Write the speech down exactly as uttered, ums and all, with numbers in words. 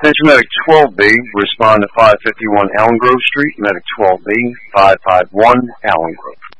Attention Medic twelve B, respond to five fifty-one Allen Grove Street, Medic twelve B, five five one Allen Grove.